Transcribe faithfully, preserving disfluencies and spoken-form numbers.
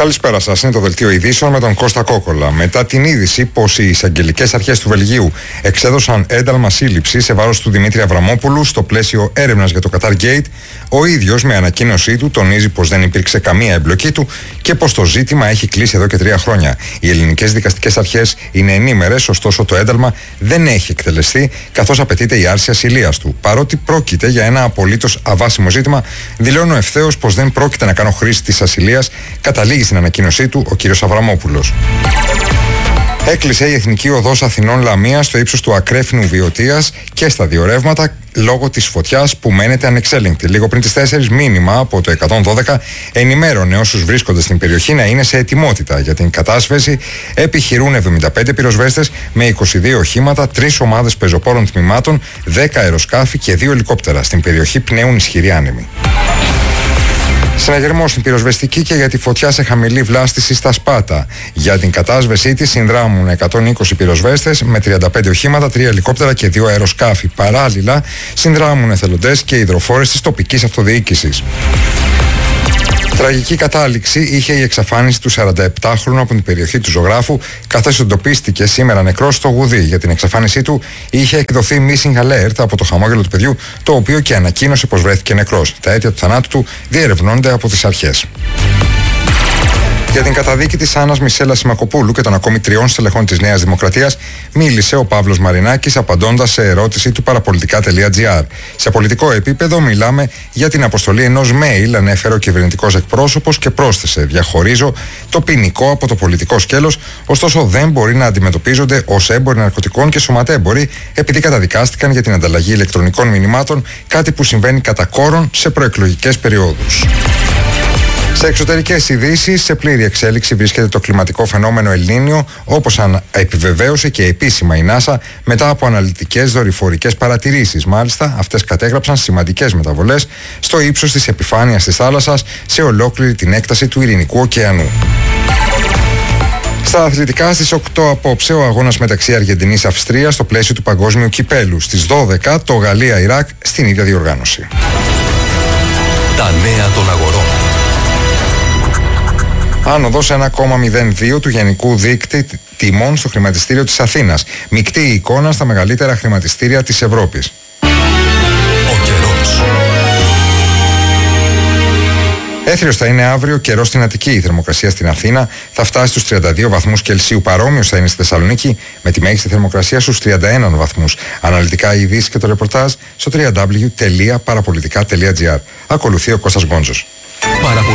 Καλησπέρα σας. Είναι το δελτίο ειδήσεων με τον Κώστα Κόκολα. Μετά την είδηση πως οι εισαγγελικές αρχές του Βελγίου εξέδωσαν ένταλμα σύλληψη σε βάρος του Δημήτρη Αβραμόπουλου στο πλαίσιο έρευνας για το Qatar Gate, ο ίδιος με ανακοίνωσή του τονίζει πως δεν υπήρξε καμία εμπλοκή του και πως το ζήτημα έχει κλείσει εδώ και τρία χρόνια. Οι ελληνικές δικαστικές αρχές είναι ενήμερες, ωστόσο το ένταλμα δεν έχει εκτελεστεί, καθώς απαιτείται η άρση ασυλίας του. Παρότι πρόκειται για ένα απολύτως αβάσιμο ζήτημα, δηλώνω ευθέως πως δεν πρόκειται να κάνω χρήση της ασυλίας, καταλήγει στην ανακοίνωσή του ο κ. Αβραμόπουλος. Έκλεισε η Εθνική Οδός Αθηνών-Λαμίας στο ύψος του ακρέφνιου Βιωτίας και στα δύο ρεύματα λόγω της φωτιάς που μένεται ανεξέλεγκτη. Λίγο πριν τις τέσσερις, μήνυμα από το εκατόν δώδεκα ενημέρωνε όσους βρίσκονται στην περιοχή να είναι σε ετοιμότητα. Για την κατάσβεση επιχειρούν εβδομήντα πέντε πυροσβέστες με είκοσι δύο οχήματα, τρεις ομάδες πεζοπόρων τμήματων, δέκα αεροσκάφη και δύο ελικόπτερα. Στην περιοχή πνέουν ισχυροί άνεμοι. Συναγερμό στην πυροσβεστική και για τη φωτιά σε χαμηλή βλάστηση στα Σπάτα. Για την κατάσβεσή της συνδράμουν εκατόν είκοσι πυροσβέστες με τριάντα πέντε οχήματα, τρία ελικόπτερα και δύο αεροσκάφη. Παράλληλα, συνδράμουν εθελοντές και υδροφόρες της τοπικής αυτοδιοίκησης. Τραγική κατάληξη είχε η εξαφάνιση του σαρανταεπτάχρονου από την περιοχή του Ζωγράφου, καθώς εντοπίστηκε σήμερα νεκρός στο Γουδί. Για την εξαφάνισή του είχε εκδοθεί missing alert από το χαμόγελο του παιδιού, το οποίο και ανακοίνωσε πως βρέθηκε νεκρός. Τα αίτια του θανάτου του διερευνώνται από τις αρχές. Για την καταδίκη της Άννας Μισέλα Σιμακοπούλου και των ακόμη τριών στελεχών της Νέας Δημοκρατίας μίλησε ο Παύλος Μαρινάκης απαντώντας σε ερώτηση του παραπολιτικά τελεία τζι άρ. Σε πολιτικό επίπεδο μιλάμε για την αποστολή ενός mail, ανέφερε ο κυβερνητικός εκπρόσωπος και πρόσθεσε: διαχωρίζω το ποινικό από το πολιτικό σκέλος, ωστόσο δεν μπορεί να αντιμετωπίζονται ως έμποροι ναρκωτικών και σωματέμποροι, επειδή καταδικάστηκαν για την ανταλλαγή ηλεκτρονικών μηνυμάτων, κάτι που συμβαίνει κατά κόρον σε προεκλογικές περιόδους. Σε εξωτερικές ειδήσεις, σε πλήρη εξέλιξη βρίσκεται το κλιματικό φαινόμενο Ελνίνιο, όπως επιβεβαίωσε και επίσημα η NASA μετά από αναλυτικές δορυφορικές παρατηρήσεις. Μάλιστα, αυτές κατέγραψαν σημαντικές μεταβολές στο ύψος της επιφάνειας της θάλασσας σε ολόκληρη την έκταση του Ειρηνικού ωκεανού. Στα αθλητικά, στις οκτώ απόψε ο αγώνας μεταξύ Αργεντινής-Αυστρίας στο πλαίσιο του Παγκόσμιου Κυπέλου. Στις δώδεκα το Γαλλία-Ιράκ στην ίδια διοργάνωση. Τα νέα των αγορών. Άνοδος ένα κόμμα μηδέν δύο του γενικού δείκτη τιμών στο χρηματιστήριο της Αθήνας. Μεικτή η εικόνα στα μεγαλύτερα χρηματιστήρια της Ευρώπης. Ο καιρός. Έθριος θα είναι αύριο καιρός στην Αττική. Η θερμοκρασία στην Αθήνα θα φτάσει στους τριάντα δύο βαθμούς Κελσίου. Παρόμοιος θα είναι στη Θεσσαλονίκη με τη μέγιστη θερμοκρασία στους τριάντα ένα βαθμούς. Αναλυτικά οι ειδήσεις και το ρεπορτάζ στο double-u double-u double-u τελεία παραπολιτικά τελεία τζι άρ. Ακολουθεί ο Κώστας Γκόντζος.